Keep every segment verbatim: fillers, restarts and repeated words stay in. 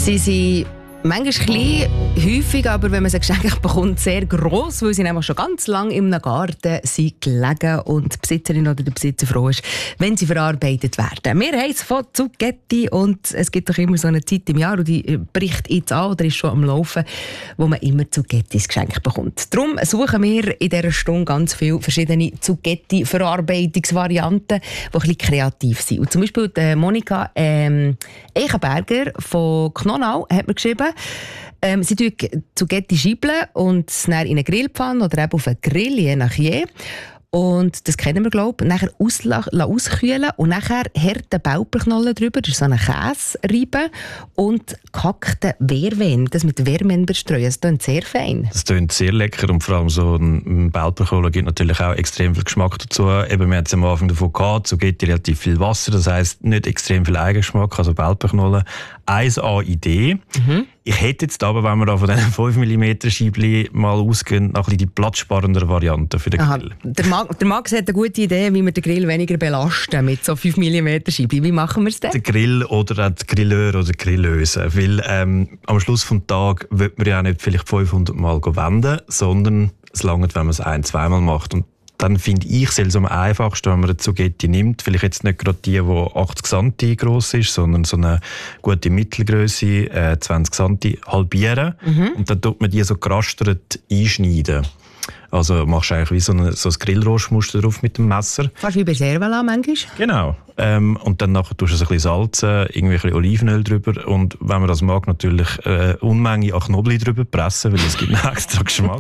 Sie sind manchmal klein, häufig, aber wenn man sie geschenkt bekommt, sehr gross, weil sie nämlich schon ganz lange in einem Garten sind gelegen und die Besitzerin oder der Besitzer froh ist, wenn sie verarbeitet werden. Wir haben es von Zucchetti und es gibt doch immer so eine Zeit im Jahr, und die bricht jetzt an oder ist schon am Laufen, wo man immer Zucchettis geschenkt bekommt. Darum suchen wir in dieser Stunde ganz viele verschiedene Zucchetti-Verarbeitungsvarianten, die ein bisschen kreativ sind. Und zum Beispiel die Monika ähm, Eichenberger von Knonau hat mir geschrieben, Ähm, sie tun Zucchetti scheibeln und dann in eine Grillpfanne oder eben auf einen Grill, je nach je. Und das kennen wir, glaube ich. Nachher auslach, auskühlen und nachher harte Bauperknollen drüber, das ist so einen Käse reiben und gehackten Wehrwein, das mit Wehrwein bestreuen. Das klingt sehr fein. Das klingt sehr lecker und vor allem so ein Bauperknolle gibt natürlich auch extrem viel Geschmack dazu. Eben, wir hatten es am Anfang davon gehabt, Zucchetti relativ viel Wasser, das heisst nicht extrem viel Eigengeschmack, also Bauperknolle. eins A-Idee. Mhm. Ich hätte jetzt aber, wenn wir da von diesen fünf Millimeter Scheibli mal ausgehen, noch ein bisschen die platzsparendere Variante für den Aha. Grill. Der, Mag, der Max hat eine gute Idee, wie wir den Grill weniger belasten mit so fünf Millimeter Scheibli. Wie machen wir es denn? Der Grill oder auch der Grilleur oder Grilleuse. Weil ähm, am Schluss des Tages wird man ja auch nicht vielleicht fünfhundert Mal wenden, sondern es reicht, wenn man es ein-, zweimal macht. Und dann finde ich es am einfachsten, wenn man eine Zucchetti nimmt. Vielleicht jetzt nicht gerade die, die achtzig Zentimeter gross ist, sondern so eine gute Mittelgröße, äh, zwanzig Zentimeter, halbieren. Mhm. Und dann tut man die so gerastert einschneiden. Also machst du eigentlich wie so ein, so ein Grillrostmuster drauf mit dem Messer. Fast wie bei Servala manchmal. Genau. Ähm, und dann nachher tust du es ein bisschen salzen, irgendwie ein bisschen Olivenöl drüber und wenn man das mag, natürlich eine Unmenge an Knoblauch drüber pressen, weil es gibt einen extra Geschmack.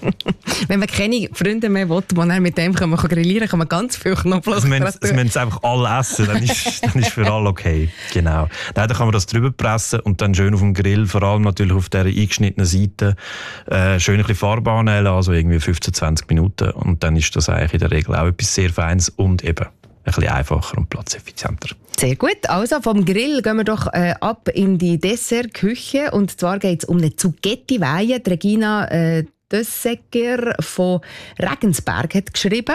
Wenn man keine Freunde mehr will, die dann mit dem kann man grillieren kann, man ganz viel Knoblauch also müssen es müssen einfach alle essen, dann ist, dann ist für alle okay. Genau. Dann kann man das drüber pressen und dann schön auf dem Grill, vor allem natürlich auf der eingeschnittenen Seite, äh, schön ein bisschen Farbe annehmen, also irgendwie fünfzehn, zwanzig Minuten und dann ist das eigentlich in der Regel auch etwas sehr Feines und eben ein bisschen einfacher und platzeffizienter. Sehr gut. Also vom Grill gehen wir doch äh, ab in die Dessertküche. Und zwar geht es um eine Zucchetti-Weihe. Regina äh, Dösseger von Regensberg hat geschrieben,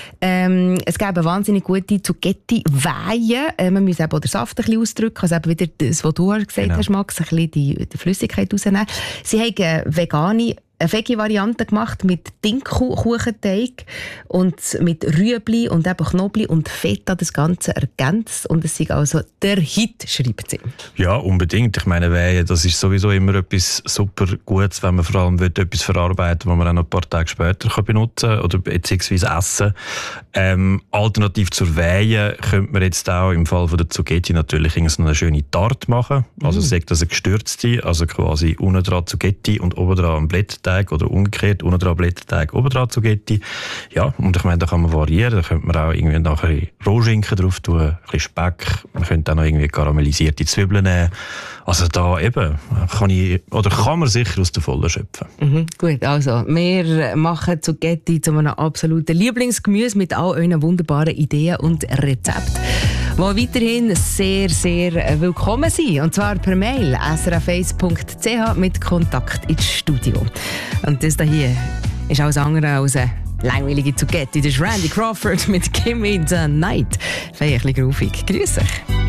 ähm, es gäbe wahnsinnig gute Zucchetti-Weihe. Äh, man muss eben auch den Saft ein bisschen ausdrücken, also eben wieder das, was du gesagt genau. hast, Max, ein bisschen die, die Flüssigkeit rausnehmen. Sie haben eine vegane eine Veggie-Variante gemacht mit Dinkelkuchenteig und mit Rüebli und eben Knoblauch und Feta das Ganze ergänzt. Und es ist also der Hit, schreibt sie. Ja, unbedingt. Ich meine, Weihe, das ist sowieso immer etwas super Gutes, wenn man vor allem will, etwas verarbeiten will, das man auch noch ein paar Tage später kann benutzen kann oder beziehungsweise essen. Ähm, alternativ zur Weihe könnte man jetzt auch im Fall von der Zucchetti natürlich eine schöne Tarte machen. Also mm. sagt das eine gestürzte, also quasi unten dran Zucchetti und oben dran ein Blätterteig oder umgekehrt, unten dran Blätterteig, oben dran Zucchetti. Ja, und ich meine, da kann man variieren. Da könnte man auch irgendwie nachher Rohschinken drauf tun, ein bisschen Speck. Man könnte auch noch irgendwie karamellisierte Zwiebeln nehmen. Also da eben kann ich, oder kann man sicher aus der Vollen schöpfen. Mhm, gut, also wir machen Zucchetti zu einem absoluten Lieblingsgemüse mit all euren wunderbaren Ideen und Rezepten, die weiterhin sehr, sehr willkommen sind. Und zwar per Mail s r f eins punkt c h mit Kontakt ins Studio. Und das hier ist alles andere als eine langweilige Zucchetti. Das ist Randy Crawford mit Gimme the Night. Vielleicht ein bisschen groovig. Grüß euch.